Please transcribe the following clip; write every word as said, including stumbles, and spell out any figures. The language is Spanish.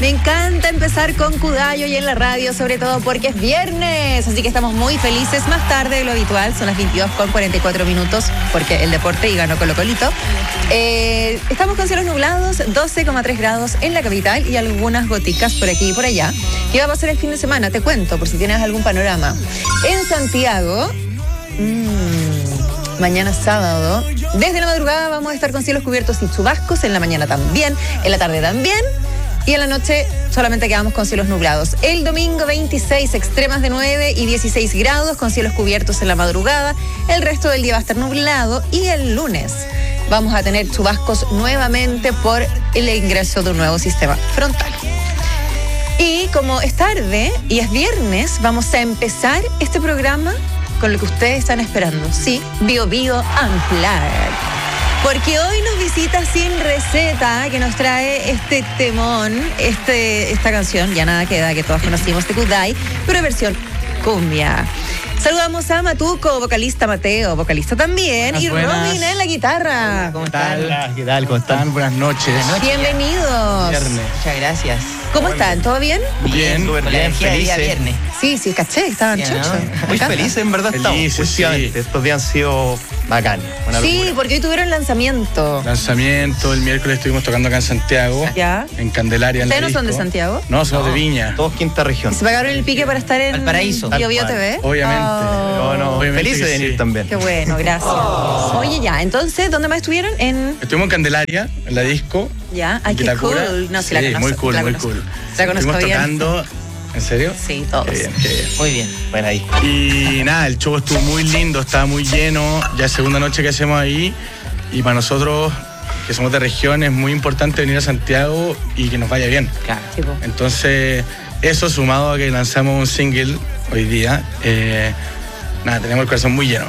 Me encanta empezar con Cudayo y en la radio, sobre todo porque es viernes, así que estamos muy felices. Más tarde de lo habitual, son las veintidós con cuarenta y cuatro minutos, porque el deporte y ganó Colo Colito. Eh, estamos con cielos nublados, doce coma tres grados en la capital y algunas goticas por aquí y por allá. ¿Qué va a pasar el fin de semana? Te cuento, por si tienes algún panorama. En Santiago, mmm, mañana sábado, desde la madrugada vamos a estar con cielos cubiertos y chubascos, en la mañana también, en la tarde también. Y en la noche solamente quedamos con cielos nublados. El domingo veintiséis, extremas de nueve y dieciséis grados, con cielos cubiertos en la madrugada. El resto del día va a estar nublado. Y el lunes vamos a tener chubascos nuevamente por el ingreso de un nuevo sistema frontal. Y como es tarde y es viernes, vamos a empezar este programa con lo que ustedes están esperando. Sí, Bio Bio Unplugged. Porque hoy nos visita Sin Receta, que nos trae este temón, este, esta canción, ya nada queda, que todos conocimos, de Kudai, pero versión cumbia. Saludamos a Matuco, vocalista Mateo, vocalista también, buenas, y buenas. Robin en la guitarra. ¿Cómo están? Hola, ¿qué tal? ¿Cómo están? Buenas noches. Buenas noches. Bienvenidos. Viernes. Muchas gracias. ¿Cómo Muy están? Bien. ¿Todo bien? Bien, súper bien, felices. Viernes. Sí, sí, caché, estaban sí, chochos. ¿no? Muy felices, en verdad, felices, estamos. Sí. Estos días han sido bacán. Sí, locura. porque hoy tuvieron lanzamiento. Lanzamiento, el miércoles estuvimos tocando acá en Santiago. Ya. En Candelaria. ¿Ustedes no son de Santiago? No, somos no, de Viña. Todos quinta región. ¿Se pagaron el pique para estar en Valparaíso? Bio Bio T V? Obviamente. Oh. No, no, Obviamente felices de venir sí. también. Qué bueno, gracias. Oh. Oye, ya, entonces, ¿dónde más estuvieron? En... Estuvimos en Candelaria, en la disco. Ya, ay, qué cool. No, sí, sí, la conozco. muy cool, la muy conozco. cool. La conozco Estuvimos bien. tocando. ¿En serio? Sí, todos. Qué bien, qué bien. Muy bien. Bueno, ahí. Y nada, el show estuvo muy lindo, estaba muy lleno. Ya es segunda noche que hacemos ahí. Y para nosotros, que somos de región, es muy importante venir a Santiago y que nos vaya bien. Claro. Sí, po. Entonces, eso sumado a que lanzamos un single hoy día, eh, nada, tenemos el corazón muy lleno.